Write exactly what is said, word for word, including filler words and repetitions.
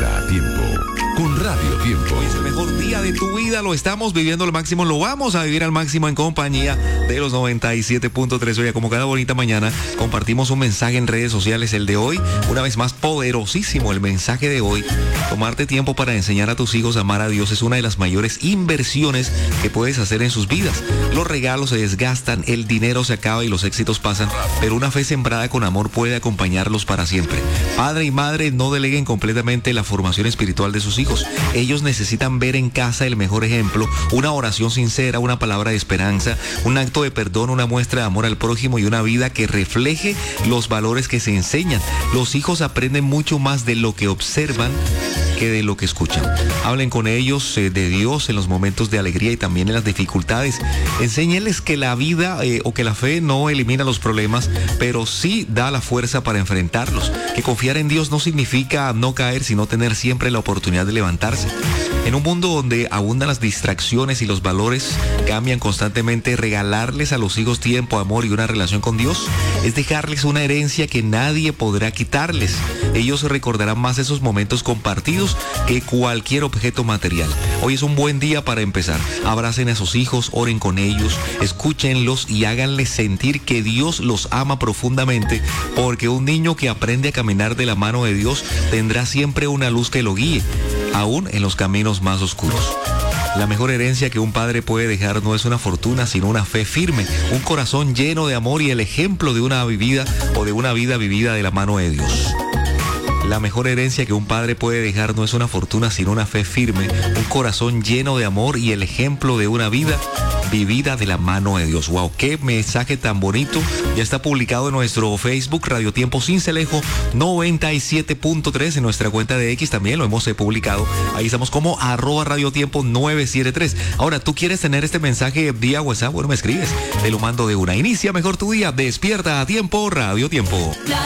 Despierta a tiempo con Radio Tiempo. Hoy es el mejor día de tu vida, lo estamos viviendo al máximo, lo vamos a vivir al máximo en compañía de los noventa y siete punto tres. Oye, como cada bonita mañana, compartimos un mensaje en redes sociales, el de hoy, una vez más poderosísimo el mensaje de hoy. Tomarte tiempo para enseñar a tus hijos a amar a Dios es una de las mayores inversiones que puedes hacer en sus vidas. Los regalos se desgastan, el dinero se acaba y los éxitos pasan, pero una fe sembrada con amor puede acompañarlos para siempre. Padre y madre, no deleguen completamente la formación espiritual de sus hijos. Ellos necesitan ver en casa el mejor ejemplo, una oración sincera, una palabra de esperanza, un acto de perdón, una muestra de amor al prójimo y una vida que refleje los valores que se enseñan. Los hijos aprenden mucho más de lo que observan que de lo que escuchan. Hablen con ellos eh, de Dios en los momentos de alegría y también en las dificultades. Enséñenles que la vida eh, o que la fe no elimina los problemas, pero sí da la fuerza para enfrentarlos. Que confiar en Dios no significa no caer, sino tener siempre la oportunidad de levantarse. En un mundo donde abundan las distracciones y los valores cambian constantemente, regalarles a los hijos tiempo, amor y una relación con Dios es dejarles una herencia que nadie podrá quitarles. Ellos recordarán más esos momentos compartidos que cualquier objeto material. Hoy es un buen día para empezar. Abracen a sus hijos, oren con ellos, escúchenlos y háganles sentir que Dios los ama profundamente, porque un niño que aprende a caminar de la mano de Dios tendrá siempre una luz que lo guíe, aún en los caminos más oscuros. La mejor herencia que un padre puede dejar no es una fortuna, sino una fe firme, un corazón lleno de amor y el ejemplo de una vivida o de una vida vivida de la mano de Dios. La mejor herencia que un padre puede dejar no es una fortuna, sino una fe firme, un corazón lleno de amor y el ejemplo de una vida vivida de la mano de Dios. Wow, qué mensaje tan bonito. Ya está publicado en nuestro Facebook, Radio Tiempo Cincelejo noventa y siete punto tres, en nuestra cuenta de X también lo hemos publicado. Ahí estamos como arroba Radio Tiempo nueve siete tres. Ahora, ¿tú quieres tener este mensaje vía WhatsApp? Bueno, me escribes, te lo mando de una. Inicia mejor tu día, despierta a tiempo, Radio Tiempo.